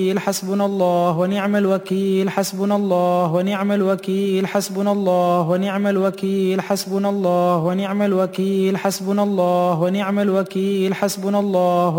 حسبنا الله ونعم الوكيل حسبنا الله ونعم الوكيل حسبنا الله ونعم الوكيل حسبنا الله ونعم الوكيل حسبنا الله ونعم الوكيل حسبنا الله